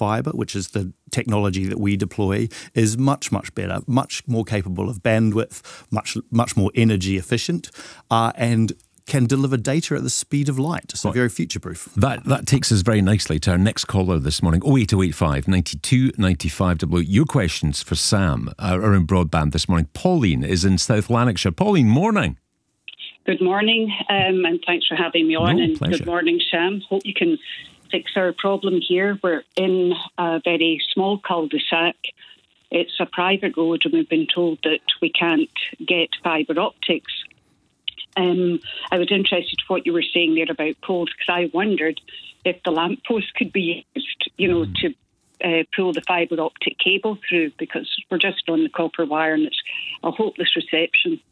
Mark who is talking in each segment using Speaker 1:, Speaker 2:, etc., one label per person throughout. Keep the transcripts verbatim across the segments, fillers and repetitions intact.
Speaker 1: Fibre, which is the technology that we deploy, is much, much better, much more capable of bandwidth, much, much more energy efficient, uh, and can deliver data at the speed of light, so very future-proof.
Speaker 2: That that takes us very nicely to our next caller this morning, oh eight oh eight five, nine two nine five. Your questions for Sam are around broadband this morning. Pauline is in South Lanarkshire. Pauline, morning.
Speaker 3: Good morning, um, and thanks for having me on.
Speaker 2: No,
Speaker 3: and
Speaker 2: pleasure.
Speaker 3: Good morning, Sam. Hope you can fix our problem here. We're in a very small cul-de-sac. It's a private road, and we've been told that we can't get fibre optics. Um, I was interested in what you were saying there about poles, because I wondered if the lamppost could be used, you know, mm. to uh, pull the fibre optic cable through, because we're just on the copper wire and it's a hopeless reception.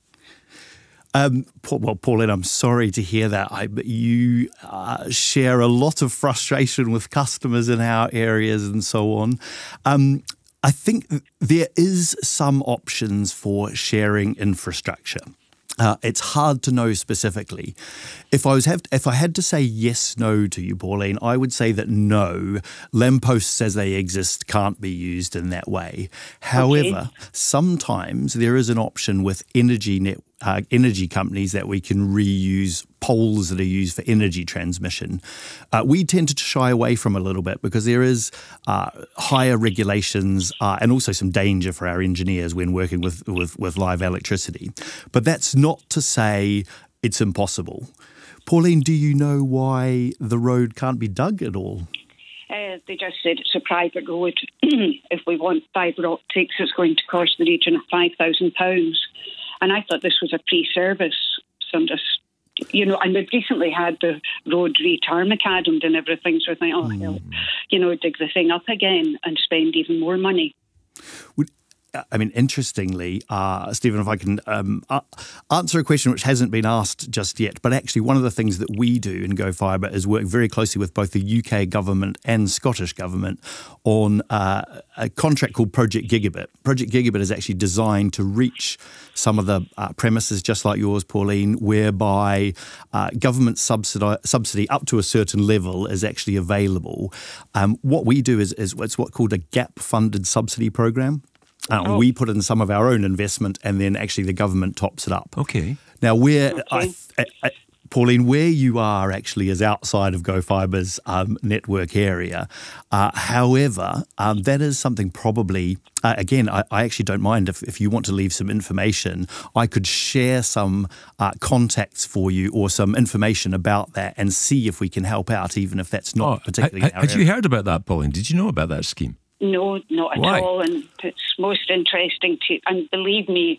Speaker 1: Um, well, Pauline, I'm sorry to hear that. I, but you uh, share a lot of frustration with customers in our areas and so on. Um, I think there is some options for sharing infrastructure. Uh, it's hard to know specifically. If I was have, if I had to say yes, no to you, Pauline, I would say that no, lampposts as they exist can't be used in that way. However, okay. sometimes there is an option with energy net, uh, energy companies that we can reuse poles that are used for energy transmission. Uh, we tend to shy away from a little bit because there is uh, higher regulations uh, and also some danger for our engineers when working with, with, with live electricity. But that's not to say it's impossible. Pauline, do you know why the road can't be dug at all?
Speaker 3: Uh, they just said it's a private road. If we want fibre optics, it's going to cost the region of five thousand pounds. And I thought this was a free service. So I'm just, you know, and we've recently had the road re-tarmacaded and everything. So I think, oh, mm. hell, you know, dig the thing up again and spend even more money.
Speaker 1: Would I mean, interestingly, uh, Stephen, if I can um, uh, answer a question which hasn't been asked just yet, but actually one of the things that we do in Go Fibre is work very closely with both the U K government and Scottish government on uh, a contract called Project Gigabit. Project Gigabit is actually designed to reach some of the uh, premises, just like yours, Pauline, whereby uh, government subsidy, subsidy up to a certain level is actually available. Um, what we do is, is what's what's called a gap-funded subsidy program. Uh,
Speaker 3: oh.
Speaker 1: We put in some of our own investment and then actually the government tops it up.
Speaker 2: Okay.
Speaker 1: Now, where,
Speaker 3: okay.
Speaker 1: I, I, I, Pauline, where you are actually is outside of Go Fibre's um, network area. Uh, however, um, that is something probably, uh, again, I, I actually don't mind if, if you want to leave some information. I could share some uh, contacts for you or some information about that and see if we can help out, even if that's not
Speaker 2: oh,
Speaker 1: particularly
Speaker 2: ha,
Speaker 1: our
Speaker 2: Had
Speaker 1: area.
Speaker 2: you heard about that, Pauline? Did you know about that scheme?
Speaker 3: No, not at
Speaker 2: Why?
Speaker 3: all. And it's most interesting to, and believe me,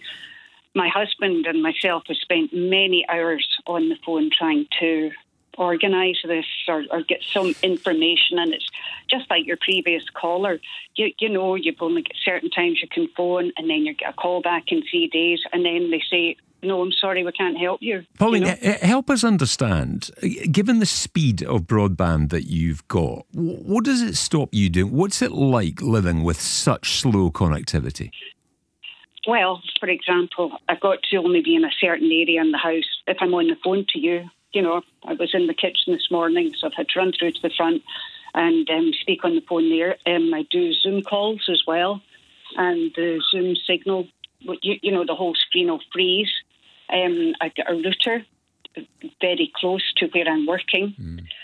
Speaker 3: my husband and myself have spent many hours on the phone trying to organise this or, or get some information. And it's just like your previous caller. You, you know, you've only got certain times you can phone and then you get a call back in three days and then they say, no, I'm sorry, we can't help you.
Speaker 2: Pauline,
Speaker 3: you know?
Speaker 2: help us understand, given the speed of broadband that you've got, what does it stop you doing? What's it like living with such slow connectivity?
Speaker 3: Well, for example, I've got to only be in a certain area in the house. If I'm on the phone to you, you know, I was in the kitchen this morning, so I've had to run through to the front and um, speak on the phone there. Um, I do Zoom calls as well, and the Zoom signal, you, you know, the whole screen will freeze. Um, I've got a router very close to where I'm working. Mm.